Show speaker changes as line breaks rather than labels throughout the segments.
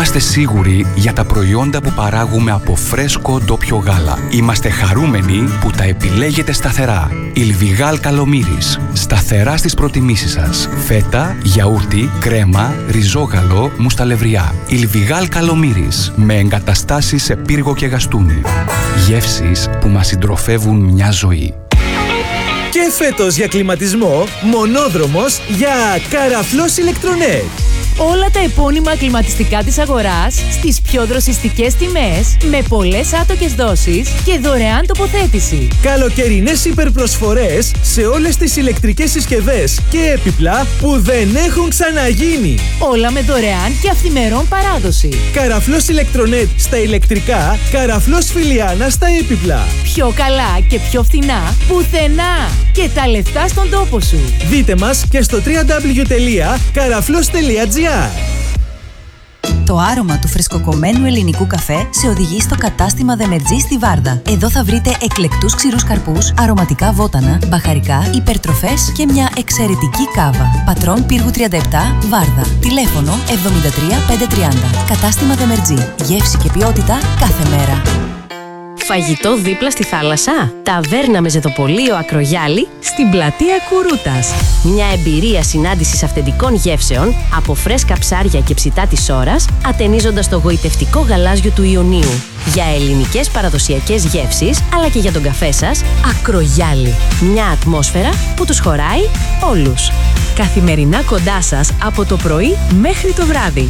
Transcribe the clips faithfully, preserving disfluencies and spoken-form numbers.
Είμαστε σίγουροι για τα προϊόντα που παράγουμε από φρέσκο ντόπιο γάλα. Είμαστε χαρούμενοι που τα επιλέγετε σταθερά. Ιλβιγάλ Καλομύρης. Σταθερά στις προτιμήσεις σας. Φέτα, γιαούρτι, κρέμα, ριζόγαλο, μουσταλευριά. Ιλβιγάλ Καλομύρης. Με εγκαταστάσεις σε πύργο και γαστούνι. Γεύσεις που μας συντροφεύουν μια ζωή.
Και φέτος για κλιματισμό, μονόδρομος για Καραφλός Ηλεκτρονέτ.
Όλα τα επώνυμα κλιματιστικά της αγοράς στις πιο δροσιστικές τιμές, με πολλές άτοκες δόσεις και δωρεάν τοποθέτηση.
Καλοκαιρινές υπερπροσφορές σε όλες τις ηλεκτρικές συσκευές και έπιπλα που δεν έχουν ξαναγίνει.
Όλα με δωρεάν και αυθημερών παράδοση.
Καραφλός Ηλεκτρονέτ στα ηλεκτρικά, Καραφλός Φιλιάνα στα έπιπλα.
Πιο καλά και πιο φθηνά πουθενά. Και τα λεφτά στον τόπο σου.
Δείτε μας και στο double-u double-u double-u τελεία καραφλός τελεία τζι άρ.
Το άρωμα του φρεσκοκομμένου ελληνικού καφέ σε οδηγεί στο κατάστημα Δεμερτζή στη Βάρδα. Εδώ θα βρείτε εκλεκτούς ξηρούς καρπούς, αρωματικά βότανα, μπαχαρικά, υπερτροφές και μια εξαιρετική κάβα. Πατρών Πύργου τριάντα επτά, Βάρδα. Τηλέφωνο εβδομήντα τρία πεντακόσια τριάντα. Κατάστημα Δεμερτζή. Γεύση και ποιότητα κάθε μέρα.
Φαγητό δίπλα στη θάλασσα. Ταβέρνα με ζεδοπολείο Ακρογιάλη στην πλατεία Κουρούτας. Μια εμπειρία συνάντησης αυθεντικών γεύσεων από φρέσκα ψάρια και ψητά της ώρας, ατενίζοντας το γοητευτικό γαλάζιο του Ιωνίου. Για ελληνικές παραδοσιακές γεύσεις, αλλά και για τον καφέ σας, Ακρογιάλη. Μια ατμόσφαιρα που τους χωράει όλους. Καθημερινά κοντά σας από το πρωί μέχρι το βράδυ.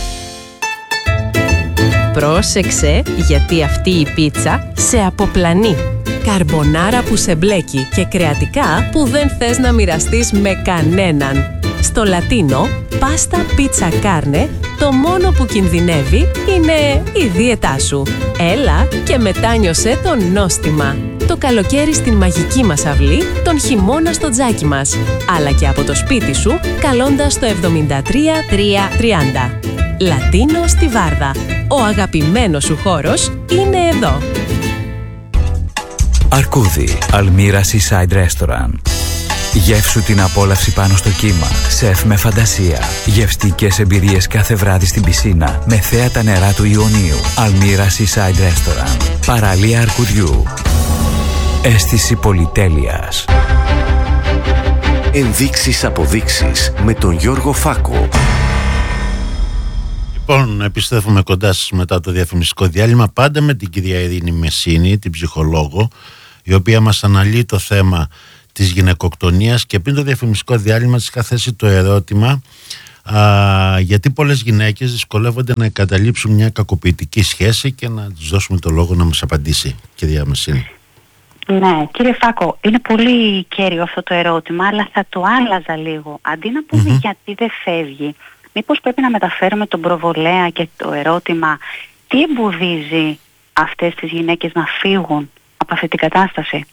Πρόσεξε, γιατί αυτή η πίτσα σε αποπλανεί. Καρμπονάρα που σε μπλέκει και κρεατικά που δεν θες να μοιραστείς με κανέναν. Στο Λατίνο, πάστα πίτσα κάρνε, το μόνο που κινδυνεύει είναι η δίαιτά σου. Έλα και μετάνιωσέ το νόστιμα. Το καλοκαίρι στην μαγική μας αυλή, τον χειμώνα στο τζάκι μας. Αλλά και από το σπίτι σου, καλώντας το εβδομήντα τρία τρία τριάντα. Λατίνο στη Βάρδα. Ο αγαπημένος σου χώρος είναι εδώ.
Αρκούδι, Αλμύρα Seaside Restaurant. Γεύσου την απόλαυση πάνω στο κύμα. Σεφ με φαντασία. Γευστικές εμπειρίες κάθε βράδυ στην πισίνα με θέα τα νερά του Ιωνίου. Αλμύρα Seaside Restaurant. Παραλία Αρκουδιού. Αίσθηση πολυτέλειας.
Ενδείξεις αποδείξεις με τον Γιώργο Φάκο.
Λοιπόν, επιστρέφουμε κοντά σας μετά το διαφημιστικό διάλειμμα, πάντα με την κυρία Ειρήνη Μεσίνη, την ψυχολόγο, η οποία μας αναλύει το θέμα της γυναικοκτονίας, και πριν το διαφημιστικό διάλειμμα της είχα θέσει το ερώτημα α, γιατί πολλές γυναίκες δυσκολεύονται να εγκαταλείψουν μια κακοποιητική σχέση, και να τους δώσουμε το λόγο να μας απαντήσει, κυρία Μεσίνη.
Ναι, κύριε Φάκο, είναι πολύ κέριο αυτό το ερώτημα, αλλά θα το άλλαζα λίγο. Αντί να πούμε mm-hmm. γιατί δεν φεύγει, μήπως πρέπει να μεταφέρουμε τον προβολέα και το ερώτημα τι εμποδίζει αυτές τις γυναίκες να φύγουν από αυτή την κατάσταση.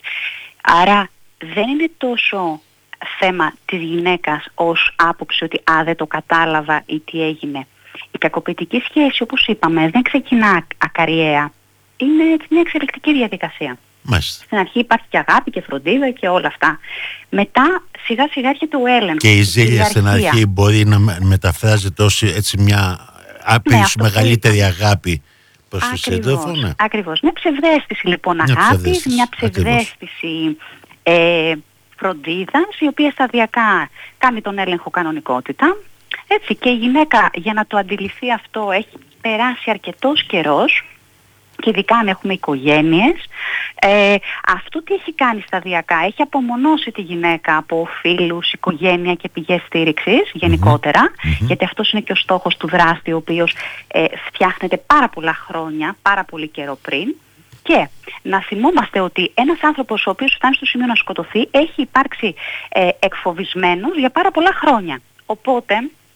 Άρα δεν είναι τόσο θέμα της γυναίκας ως άποψη ότι α, δεν το κατάλαβα ή τι έγινε. Η κακοποιητική σχέση, όπως είπαμε, δεν ξεκινά ακαριέα. Είναι μια εξελικτική διαδικασία.
Μάλιστα.
Στην αρχή υπάρχει και αγάπη και φροντίδα και όλα αυτά. Μετά σιγά σιγά έρχεται ο έλεγχος.
Και η ζήλια στην αρχή μπορεί να μεταφράζεται ως έτσι μια άπειρη, ναι, μεγαλύτερη αγάπη προς το σύντροφο. Ναι.
Ακριβώς. Μια ψευδαίσθηση λοιπόν αγάπης, μια ψευδαίσθηση ε, φροντίδας, η οποία σταδιακά κάνει τον έλεγχο κανονικότητα. Έτσι, και η γυναίκα, για να το αντιληφθεί αυτό, έχει περάσει αρκετός καιρός, και ειδικά αν έχουμε οικογένειες, ε, αυτό τι έχει κάνει σταδιακά? Έχει απομονώσει τη γυναίκα από φίλους, οικογένεια και πηγές στήριξης γενικότερα, mm-hmm. γιατί αυτός είναι και ο στόχος του δράστη, ο οποίος ε, φτιάχνεται πάρα πολλά χρόνια, πάρα πολύ καιρό πριν. Και να θυμόμαστε ότι ένας άνθρωπος ο οποίος φτάνει στο σημείο να σκοτωθεί έχει υπάρξει ε, εκφοβισμένος για πάρα πολλά χρόνια. Οπότε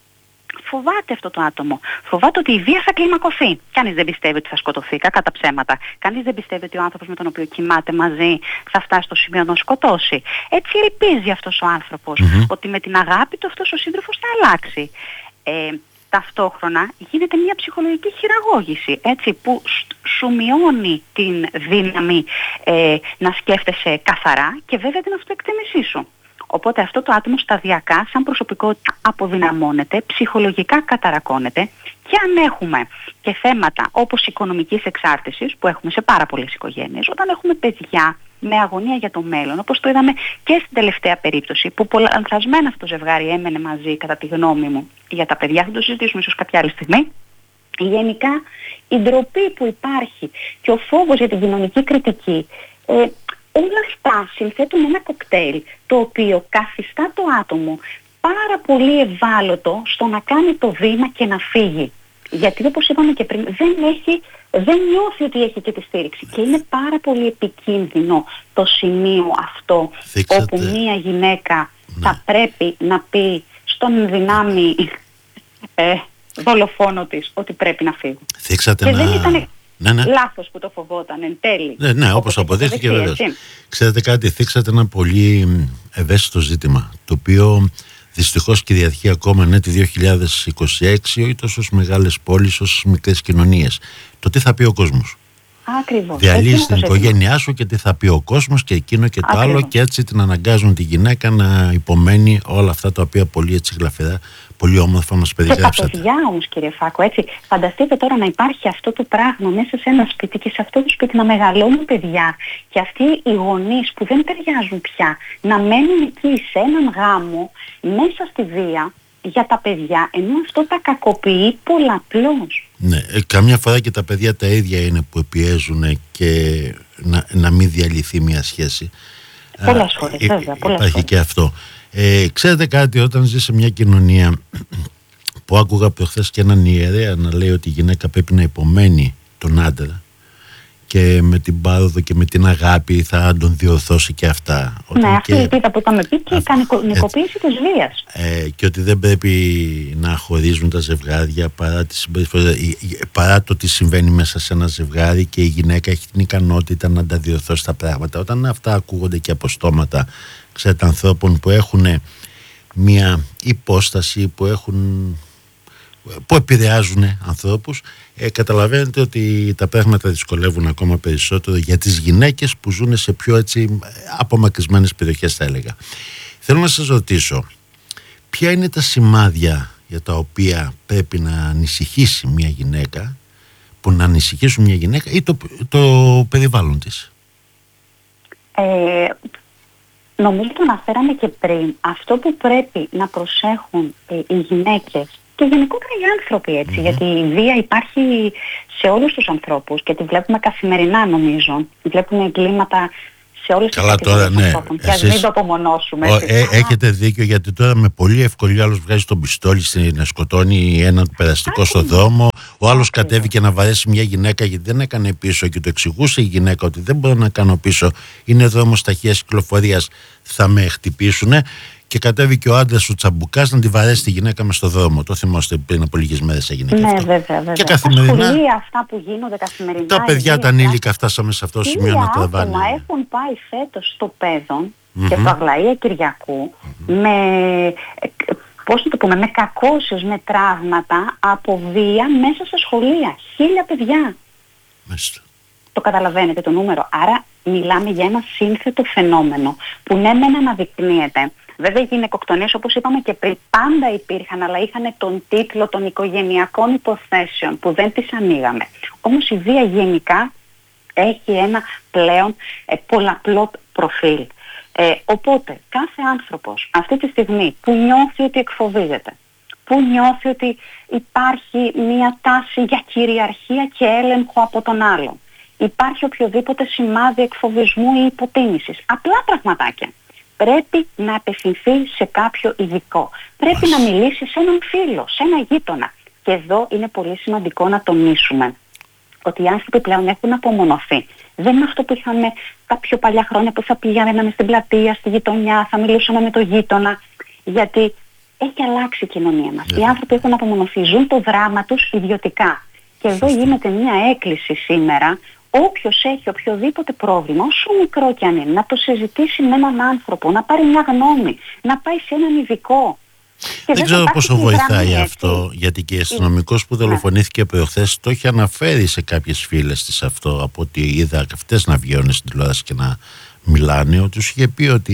φοβάται αυτό το άτομο. Φοβάται ότι η βία θα κλιμακωθεί. Κανείς δεν πιστεύει ότι θα σκοτωθεί, κακά τα ψέματα. Κανείς δεν πιστεύει ότι ο άνθρωπος με τον οποίο κοιμάται μαζί θα φτάσει στο σημείο να σκοτώσει. Έτσι ελπίζει αυτός ο άνθρωπος mm-hmm. ότι με την αγάπη του αυτός ο σύντροφος θα αλλάξει. Ε, ταυτόχρονα γίνεται μια ψυχολογική χειραγώγηση, έτσι, που σου μειώνει την δύναμη ε, να σκέφτεσαι καθαρά και βέβαια την αυτοεκτίμησή σου. Οπότε αυτό το άτομο σταδιακά σαν προσωπικότητα αποδυναμώνεται, ψυχολογικά καταρακώνεται, και αν έχουμε και θέματα όπως οικονομικής εξάρτησης που έχουμε σε πάρα πολλές οικογένειες, όταν έχουμε παιδιά με αγωνία για το μέλλον, όπως το είδαμε και στην τελευταία περίπτωση που πολλανθασμένα αυτό το ζευγάρι έμενε μαζί, κατά τη γνώμη μου, για τα παιδιά, θα το συζητήσουμε ίσως κάποια άλλη στιγμή. Γενικά η ντροπή που υπάρχει και ο φόβος για την κοινωνική κριτική, ε, όλα αυτά συνθέτουν ένα κοκτέιλ το οποίο καθιστά το άτομο πάρα πολύ ευάλωτο στο να κάνει το βήμα και να φύγει. Γιατί όπως είπαμε και πριν, δεν, έχει, δεν νιώθει ότι έχει και τη στήριξη. Και είναι πάρα πολύ επικίνδυνο το σημείο αυτό, Θίξατε. όπου μία γυναίκα ναι. θα πρέπει να πει στον δυνάμει ε, δολοφόνο της ότι πρέπει να φύγει.
Θίξατε
και
να...
δεν ήταν
ναι, ναι.
λάθος που το φοβόταν εν τέλει.
Ναι, ναι, όπως αποδείχθηκε βεβαίως. Ξέρετε κάτι, θίξατε ένα πολύ ευαίσθητο ζήτημα, το οποίο δυστυχώς κυριαρχεί ακόμα ναι, τη δύο χιλιάδες είκοσι έξι, όχι τόσο στις μεγάλες πόλεις, όσο στις μικρές κοινωνίες. Το τι θα πει ο κόσμος.
Ακριβώς.
Διαλύεις την οικογένειά σου και τι θα πει ο κόσμος και εκείνο και το Ακριβώς. άλλο, και έτσι την αναγκάζουν τη γυναίκα να υπομένει όλα αυτά τα οποία πολύ έτσι γλαφυρά, πολύ όμορφα μας περιγράψατε.
Και τα παιδιά όμως, κύριε Φάκο, έτσι, φανταστείτε τώρα να υπάρχει αυτό το πράγμα μέσα σε ένα σπίτι και σε αυτό το σπίτι να μεγαλώνουν παιδιά και αυτοί οι γονείς που δεν ταιριάζουν πια να μένουν εκεί σε έναν γάμο μέσα στη βία για τα παιδιά, ενώ αυτό τα κακοποιεί πολλαπλώς.
Ναι, ε, καμιά φορά και τα παιδιά τα ίδια είναι που πιέζουν και να, να μην διαλυθεί μια σχέση.
Πολλές φορές, βέβαια. Πολλές
υπάρχει
φορές.
και αυτό. Ε, ξέρετε κάτι, όταν ζει σε μια κοινωνία που άκουγα προχθές και έναν ιερέα να λέει ότι η γυναίκα πρέπει να υπομένει τον άντρα και με την πάροδο και με την αγάπη θα τον διορθώσει και αυτά.
Ναι, αυτή η ελπίδα που είχαμε πει και η κανονικοποίηση της βίας.
Ε, και ότι δεν πρέπει να χωρίζουν τα ζευγάρια παρά, τη παρά το τι συμβαίνει μέσα σε ένα ζευγάρι, και η γυναίκα έχει την ικανότητα να τα διορθώσει τα πράγματα. Όταν αυτά ακούγονται και από στόματα, ξέρετε, ανθρώπων που έχουν μια υπόσταση, που έχουν... που επηρεάζουν ανθρώπους, ε, καταλαβαίνετε ότι τα πράγματα δυσκολεύουν ακόμα περισσότερο για τις γυναίκες που ζουν σε πιο έτσι απομακρυσμένες περιοχές, θα έλεγα. Θέλω να σας ρωτήσω, ποια είναι τα σημάδια για τα οποία πρέπει να ανησυχήσει μια γυναίκα, που να ανησυχήσουν μια γυναίκα, ή το, το περιβάλλον της?
Ε, νομίζω το αναφέραμε και πριν. Αυτό που πρέπει να προσέχουν ε, οι γυναίκες και γενικότερα οι άνθρωποι, έτσι, mm-hmm. γιατί η βία υπάρχει σε όλους τους ανθρώπους και τη βλέπουμε καθημερινά, νομίζω. Βλέπουμε εγκλήματα σε όλες τις κατηγορίες
ναι.
ανθρώπων. Και ας μην το απομονώσουμε.
Ο, ε, έχετε δίκιο, γιατί τώρα με πολύ ευκολία άλλος βγάζει τον πιστόλι να σκοτώνει έναν περαστικό στο δρόμο. Ο άλλος κατέβηκε να βαρέσει μια γυναίκα γιατί δεν έκανε πίσω, και το εξηγούσε η γυναίκα ότι δεν μπορώ να κάνω πίσω, είναι δρόμος ταχείας κυκλοφορίας, θα με χτυπήσουνε. Και κατέβηκε ο άντρας ο τσαμπουκάς να τη βαρέσει τη γυναίκα μες στο δρόμο. Το θυμάστε, πριν από λίγες μέρες έγινε και
ναι,
αυτό.
Βέβαια, βέβαια.
Και καθημερινά.
Τα σχολεία αυτά που γίνονται καθημερινά.
Τα παιδιά τα ανήλικα φτάσαμε σε αυτό το σημείο να τραβάνε.
Άτομα έχουν πάει φέτος στο Πέδον mm-hmm. και στο Αγλαία Κυριακού mm-hmm. με, πώς να το πούμε, με κακώσεις, με τραύματα από βία μέσα στα σχολεία. Χίλια παιδιά.
Μάλιστα.
Το καταλαβαίνετε το νούμερο. Άρα μιλάμε για ένα σύνθετο φαινόμενο που ναι μεν αναδεικνύεται. Βέβαια οι γυναικοκτονίες, όπως είπαμε και πριν, πάντα υπήρχαν, αλλά είχαν τον τίτλο των οικογενειακών υποθέσεων που δεν τις ανοίγαμε. Όμως η βία γενικά έχει ένα πλέον ε, πολλαπλό προφίλ. Ε, οπότε κάθε άνθρωπος αυτή τη στιγμή που νιώθει ότι εκφοβίζεται, που νιώθει ότι υπάρχει μια τάση για κυριαρχία και έλεγχο από τον άλλον, υπάρχει οποιοδήποτε σημάδι εκφοβισμού ή υποτίμησης, απλά πραγματάκια, πρέπει να απευθυνθεί σε κάποιο ειδικό. Πρέπει να μιλήσει σε έναν φίλο, σε ένα γείτονα. Και εδώ είναι πολύ σημαντικό να τονίσουμε ότι οι άνθρωποι πλέον έχουν απομονωθεί. Δεν είναι αυτό που είχαμε τα πιο παλιά χρόνια που θα πηγαίναμε στην πλατεία, στη γειτονιά, θα μιλούσαμε με το γείτονα. Γιατί έχει αλλάξει η κοινωνία μας. Yeah. Οι άνθρωποι έχουν απομονωθεί, ζουν το δράμα τους ιδιωτικά. Και εδώ γίνεται μια έκκληση σήμερα. Όποιος έχει οποιοδήποτε πρόβλημα, όσο μικρό κι αν είναι, να το συζητήσει με έναν άνθρωπο, να πάρει μια γνώμη, να πάει σε έναν ειδικό.
Δεν, δεν ξέρω πόσο βοηθάει έτσι. Αυτό, γιατί και η αστυνομικός που δολοφονήθηκε προχθές το έχει αναφέρει σε κάποιες φίλες της αυτό, από ότι είδα αυτές να βγαίνουν στην τηλεόραση και να μιλάνε, ότι τους είχε πει ότι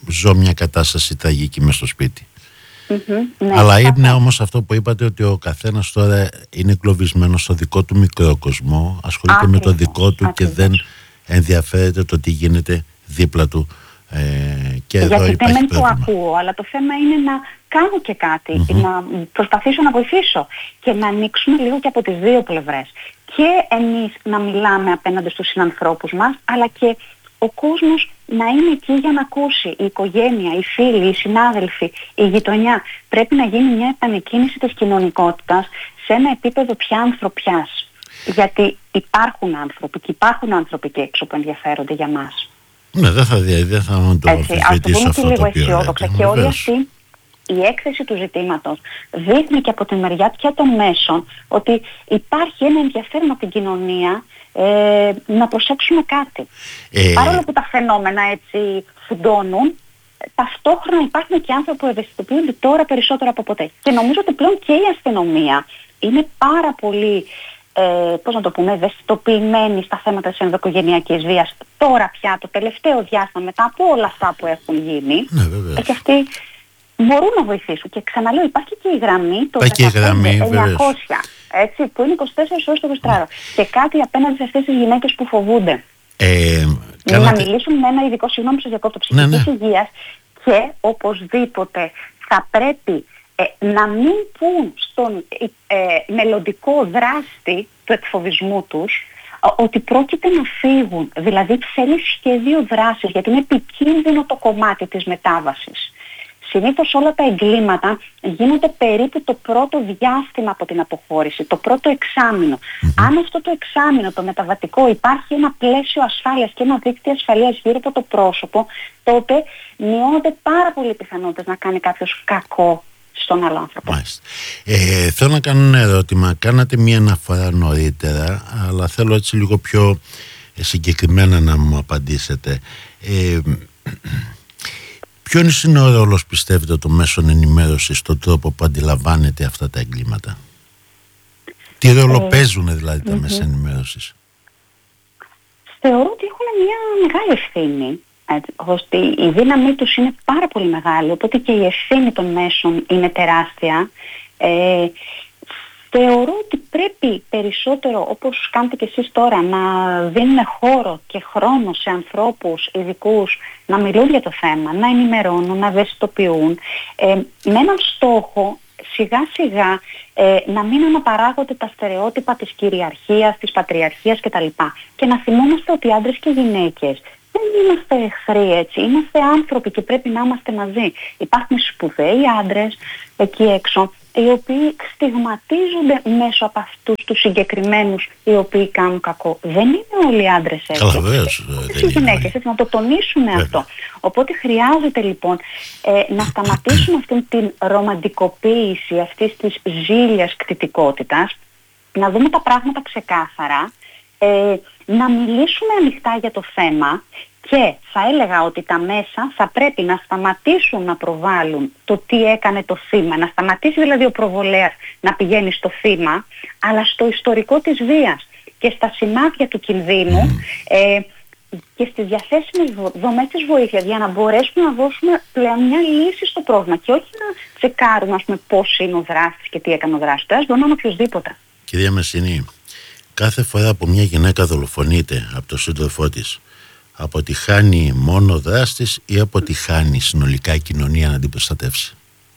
ζω μια κατάσταση τραγική μες στο σπίτι.
Mm-hmm, ναι,
αλλά είναι όμως αυτό που είπατε, ότι ο καθένας τώρα είναι εγκλωβισμένος στο δικό του μικρό κοσμό, ασχολείται Άκριβος. με το δικό του Άκριβος. και δεν ενδιαφέρεται το τι γίνεται δίπλα του. Ε, και
Γιατί
εδώ
δεν μεν το ακούω, αλλά το θέμα είναι να κάνω και κάτι, mm-hmm. να προσπαθήσω να βοηθήσω και να ανοίξουμε λίγο και από τις δύο πλευρές. Και εμείς να μιλάμε απέναντι στους συνανθρώπους μας, αλλά και ο κόσμος να είναι εκεί για να ακούσει. Η οικογένεια, οι φίλοι, οι συνάδελφοι, η γειτονιά. Πρέπει να γίνει μια επανεκκίνηση της κοινωνικότητας σε ένα επίπεδο πια ανθρωπιάς. Γιατί υπάρχουν άνθρωποι και υπάρχουν άνθρωποι και έξω που ενδιαφέρονται για μας.
Ναι, δεν θα, δεν θα το αμφισβητήσω αυτό το οποίο λέτε.
Αισιόδοξα. Και όλη αυτή η έκθεση του ζητήματος δείχνει και από τη μεριά πια των μέσων ότι υπάρχει ένα ενδιαφέρον από την κοινωνία ε, να προσέξουμε κάτι. Ε... Παρόλο που τα φαινόμενα έτσι φουντώνουν, ταυτόχρονα υπάρχουν και άνθρωποι που ευαισθητοποιούνται τώρα περισσότερο από ποτέ. Και νομίζω ότι πλέον και η αστυνομία είναι πάρα πολύ Ε, πώς να το πούμε, ευαισθητοποιημένοι στα θέματα της ενδοοικογενειακής βίας. Τώρα πια, το τελευταίο διάστημα, μετά από όλα αυτά που έχουν γίνει,
ναι,
και αυτοί μπορούν να βοηθήσουν. Και ξαναλέω, υπάρχει και η γραμμή, το εννιακόσια, έτσι, που είναι είκοσι τέσσερις ώρες το εικοσιτετράωρο. Και κάτι απέναντι σε αυτές τις γυναίκες που φοβούνται.
Ε,
να κάνατε... μιλήσουν με ένα ειδικό, συγγνώμη σας διακόπτω, ψυχικής ναι, ναι. υγείας, και οπωσδήποτε θα πρέπει Ε, να μην πούν στον ε, μελλοντικό δράστη του εκφοβισμού τους ότι πρόκειται να φύγουν. Δηλαδή θέλει σχέδιο δράσης, γιατί είναι επικίνδυνο το κομμάτι της μετάβασης. Συνήθως όλα τα εγκλήματα γίνονται περίπου το πρώτο διάστημα από την αποχώρηση, το πρώτο εξάμηνο. Mm-hmm. Αν αυτό το εξάμηνο, το μεταβατικό, υπάρχει ένα πλαίσιο ασφάλειας και ένα δίκτυο ασφαλείας γύρω από το πρόσωπο, τότε μειώνονται πάρα πολύ πιθανότητες να κάνει κάποιος κακό στον άλλο άνθρωπο.
Ε, θέλω να κάνω ένα ερώτημα. Κάνατε μία αναφορά νωρίτερα, αλλά θέλω έτσι λίγο πιο συγκεκριμένα να μου απαντήσετε. Ε, ποιος είναι ο ρόλος, πιστεύετε, των μέσων ενημέρωσης στον τρόπο που αντιλαμβάνετε αυτά τα εγκλήματα? Τι ρόλο ε, παίζουν δηλαδή τα mm-hmm. μέσα ενημέρωσης?
Θεωρώ ότι έχουν μια μεγάλη ευθύνη. Έτσι, ώστε η δύναμή τους είναι πάρα πολύ μεγάλη, οπότε και η ευθύνη των μέσων είναι τεράστια. Ε, θεωρώ ότι πρέπει περισσότερο, όπως κάνετε και εσείς τώρα, να δίνουμε χώρο και χρόνο σε ανθρώπους ειδικούς να μιλούν για το θέμα, να ενημερώνουν, να ευαισθητοποιούν, ε, με έναν στόχο σιγά σιγά ε, να μην αναπαράγονται τα στερεότυπα της κυριαρχίας, της πατριαρχίας κτλ. Και να θυμόμαστε ότι άντρες και γυναίκες δεν είμαστε εχθροί, έτσι. Είμαστε άνθρωποι και πρέπει να είμαστε μαζί. Υπάρχουν σπουδαίοι άντρες εκεί έξω, οι οποίοι στιγματίζονται μέσω από αυτούς τους συγκεκριμένους οι οποίοι κάνουν κακό. Δεν είναι όλοι οι άντρες έτσι.
Καλά, βέβαιως.
Οι γυναίκες, έτσι, να το τονίσουμε βέβαια. Αυτό. Οπότε χρειάζεται λοιπόν ε, να σταματήσουμε αυτή την ρομαντικοποίηση αυτής της ζήλιας κτητικότητας, να δούμε τα πράγματα ξεκάθαρα, ε, να μιλήσουμε ανοιχτά για το θέμα, και θα έλεγα ότι τα μέσα θα πρέπει να σταματήσουν να προβάλλουν το τι έκανε το θύμα, να σταματήσει δηλαδή ο προβολέας να πηγαίνει στο θύμα, αλλά στο ιστορικό της βίας και στα σημάδια του κινδύνου ε, και στις διαθέσιμες δομές της βοήθειας, για να μπορέσουμε να δώσουμε πλέον μια λύση στο πρόβλημα και όχι να τσεκάρουμε, ας πούμε, πώς είναι ο δράστης και τι έκανε ο δράστης. Ας είναι οποιοσδήποτε.
Κυρία Μεσσηνή, κάθε φορά που μια γυναίκα δολοφονείται από τον σύντροφό της, αποτυχάνει μόνο ο δράστης ή αποτυχάνει συνολικά η κοινωνία να την προστατεύσει?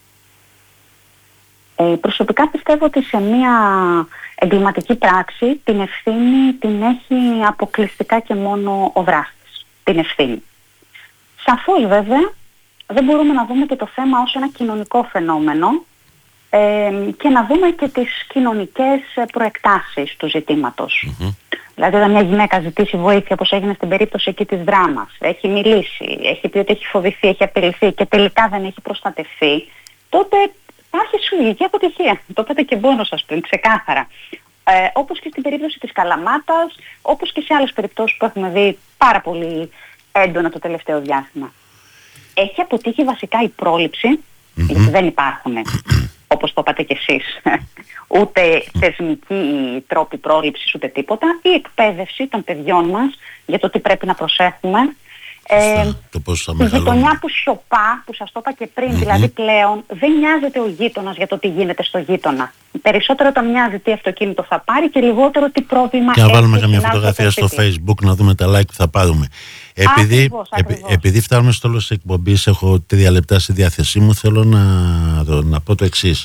Ε, προσωπικά πιστεύω ότι σε μια εγκληματική πράξη την ευθύνη την έχει αποκλειστικά και μόνο ο δράστης. Την ευθύνη. Σαφώς βέβαια δεν μπορούμε να δούμε και το θέμα ως ένα κοινωνικό φαινόμενο ε, και να δούμε και τις κοινωνικές προεκτάσεις του ζητήματος. Mm-hmm. Δηλαδή όταν μια γυναίκα ζητήσει βοήθεια, όπως έγινε στην περίπτωση εκεί της δράμας, έχει μιλήσει, έχει πει ότι έχει φοβηθεί, έχει απειληθεί και τελικά δεν έχει προστατευθεί, τότε υπάρχει συλλογική αποτυχία. Το είπατε και μόνο σας πριν, ξεκάθαρα. Ε, όπως και στην περίπτωση της Καλαμάτας, όπως και σε άλλες περιπτώσεις που έχουμε δει πάρα πολύ έντονα το τελευταίο διάστημα. Έχει αποτύχει βασικά η πρόληψη, mm-hmm. γιατί δεν υπάρχουν, όπως το είπατε κι εσείς, ούτε θεσμικοί τρόποι πρόληψης ούτε τίποτα, η εκπαίδευση των παιδιών μας για το τι πρέπει να προσέχουμε, Ε,
το πώς θα
η γειτονιά που σιωπά, που σας το είπα και πριν, mm-hmm. δηλαδή πλέον δεν νοιάζεται ο γείτονας για το τι γίνεται στο γείτονα. Περισσότερο τον νοιάζει τι αυτοκίνητο θα πάρει και λιγότερο τι πρόβλημα έχει.
Και να βάλουμε καμιά φωτογραφία στο Facebook να δούμε τα like που θα πάρουμε. Επειδή,
ακριβώς, ακριβώς.
επει, επειδή φτάνουμε στο τέλος της εκπομπής, έχω τρία λεπτά στη διάθεσή μου, θέλω να, να πω το εξής.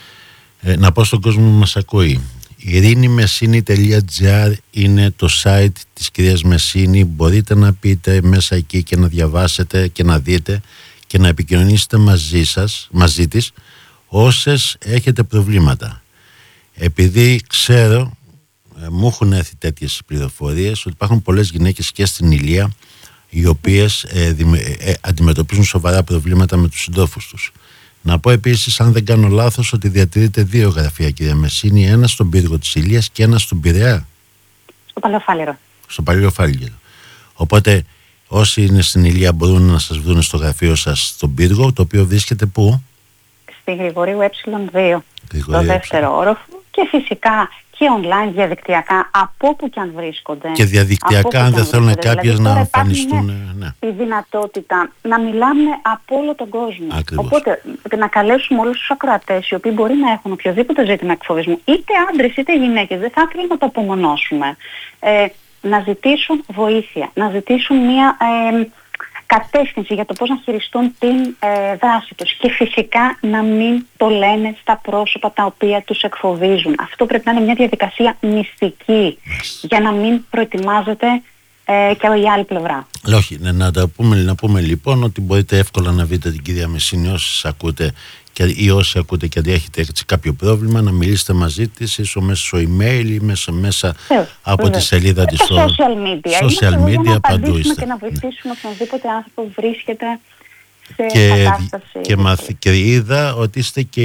Ε, να πω στον κόσμο που μας ακούει. ειρήνη μεσίνη τελεία τζι άρ είναι το site της κυρίας Μεσίνη. Μπορείτε να πείτε μέσα εκεί και να διαβάσετε και να δείτε και να επικοινωνήσετε μαζί σας, μαζί της, όσες έχετε προβλήματα. Επειδή ξέρω, ε, μου έχουν έρθει τέτοιες πληροφορίες, ότι υπάρχουν πολλές γυναίκες και στην Ηλία οι οποίες ε, δι, ε, αντιμετωπίζουν σοβαρά προβλήματα με τους συντρόφους τους. Να πω επίσης, αν δεν κάνω λάθος, ότι διατηρείται δύο γραφεία, κυρία Μεσίνη, ένα στον πύργο της Ηλίας και ένα στον Πειραιά.
Στο Παλαιοφάλιρο.
Στο Παλαιοφάλιρο. Οπότε όσοι είναι στην Ηλία μπορούν να σας βρουν στο γραφείο σας στον πύργο, το οποίο βρίσκεται πού?
Στη Γρηγορίου ε δύο, το δεύτερο όροφο, και φυσικά και online διαδικτυακά από όπου και αν βρίσκονται.
Και διαδικτυακά, αν δεν θέλουν κάποιες δηλαδή, να εμφανιστούν.
Ναι. Η δυνατότητα να μιλάμε από όλο τον κόσμο.
Ακριβώς.
Οπότε να καλέσουμε όλους τους ακροατές οι οποίοι μπορεί να έχουν οποιοδήποτε ζήτημα εκφοβισμού, είτε άντρες είτε γυναίκες, δεν θα ήθελα να το απομονώσουμε, ε, να ζητήσουν βοήθεια, να ζητήσουν μια ε, κατεύθυνση για το πώς να χειριστούν την ε, δράση τους και φυσικά να μην το λένε στα πρόσωπα τα οποία τους εκφοβίζουν. Αυτό πρέπει να είναι μια διαδικασία μυστική για να μην προετοιμάζεται ε, και η άλλη πλευρά.
Όχι, ναι, να, τα πούμε, να πούμε λοιπόν ότι μπορείτε εύκολα να βρείτε την κυρία Μεσίνη όσοι ακούτε και, ή όσοι ακούτε και έχετε έτσι κάποιο πρόβλημα, να μιλήσετε μαζί της, ίσως μέσα στο email ή μέσα, μέσα Φες, από τη σελίδα της
στο social media.
Social media, παντού είστε.
Και να βοηθήσουμε ναι. οποιονδήποτε άνθρωπο βρίσκεται σε
και,
κατάσταση.
Και, μαθ, και είδα ότι είστε και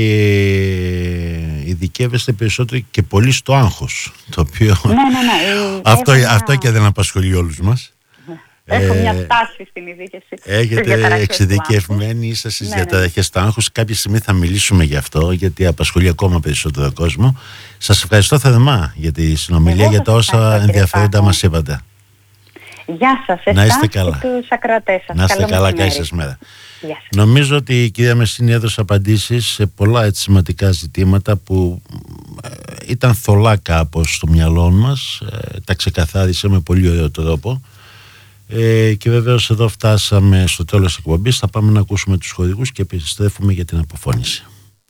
ειδικεύεστε περισσότερο και πολύ στο άγχος. Το οποίο
ναι, ναι, ναι.
αυτό,
ένα...
αυτό και δεν απασχολεί όλους μας.
Έχω ε, μια στάση στην ειδίκευση.
Έχετε εξειδικευμένοι, είσαστε στις ναι, διαταραχές του άγχους. Κάποια στιγμή θα μιλήσουμε γι' αυτό, γιατί απασχολεί ακόμα περισσότερο κόσμο. Σας ευχαριστώ θερμά για τη συνομιλία, εγώ για τα όσα ενδιαφέροντα μας είπατε.
Γεια σας,
να είστε
καλά. Και τους ακροατές σας.
Να είστε
Καλό
καλά, καλή σας μέρα. Νομίζω ότι η κυρία Μεσίνη έδωσε απαντήσεις σε πολλά έτσι σημαντικά ζητήματα που ε, ήταν θολά κάπως στο μυαλό μας. Ε, τα ξεκαθάρισε με πολύ ωραίο τρόπο. Ε, και βεβαίως εδώ φτάσαμε στο τέλος της εκπομπής. Θα πάμε να ακούσουμε τους χορηγούς και επιστρέφουμε για την αποφώνηση.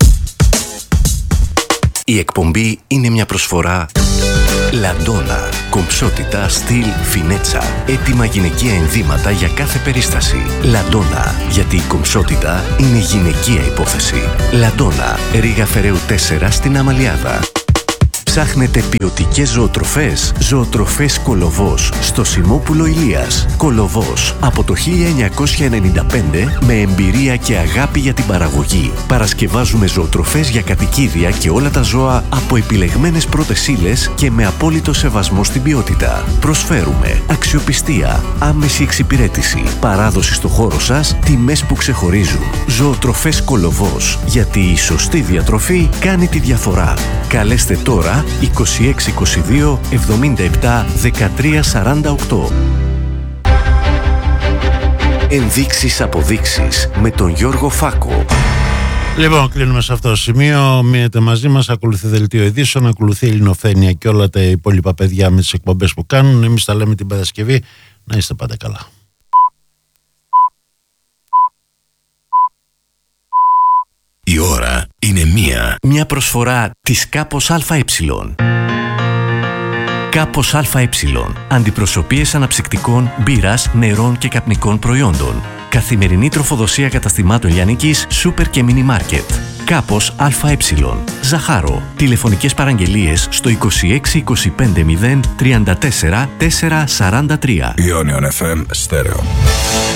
Η εκπομπή είναι μια προσφορά Λαντόνα. Κομψότητα, στυλ, φινέτσα. Έτοιμα γυναικεία ενδύματα για κάθε περίσταση. Λαντόνα. Γιατί η κομψότητα είναι γυναικεία υπόθεση. Λαντόνα. Ρήγα Φεραίου τέσσερα στην Αμαλιάδα. Ψάχνετε ποιοτικές ζωοτροφές? Ζωοτροφές Κολοβός στο Σιμόπουλο Ηλίας. Κολοβός από το χίλια εννιακόσια ενενήντα πέντε με εμπειρία και αγάπη για την παραγωγή. Παρασκευάζουμε ζωοτροφές για κατοικίδια και όλα τα ζώα από επιλεγμένες πρώτες ύλες και με απόλυτο σεβασμό στην ποιότητα. Προσφέρουμε αξιοπιστία, άμεση εξυπηρέτηση, παράδοση στο χώρο σας, τιμές που ξεχωρίζουν. Ζωοτροφές Κολοβός. Γιατί η σωστή διατροφή κάνει τη διαφορά. Καλέστε τώρα είκοσι έξι είκοσι δύο εβδομήντα επτά δεκατρία σαράντα οκτώ. Ενδείξεις αποδείξεις με τον Γιώργο Φάκο.
Λοιπόν, κλείνουμε σε αυτό το σημείο. Μείνετε μαζί μας. Ακολουθεί δελτίο ειδήσεων, ακολουθεί η Ελληνοφρένεια και όλα τα υπόλοιπα παιδιά με τις εκπομπές που κάνουν. Εμείς τα λέμε την Παρασκευή. Να είστε πάντα καλά.
Η ώρα είναι μία. Μια προσφορά της Κάπος ΑΕ. Κάπος ΑΕ. Αντιπροσωπείες αναψυκτικών, μπύρας, νερών και καπνικών προϊόντων. Καθημερινή τροφοδοσία καταστημάτων λιανικής, σούπερ και μίνι μάρκετ. Κάπος ΑΕ. Ζαχάρο. Τηλεφωνικές παραγγελίες στο είκοσι έξι είκοσι πέντε μηδέν τριάντα τέσσερα τετρακόσια σαράντα τρία.
Ionion εφ εμ Stereo.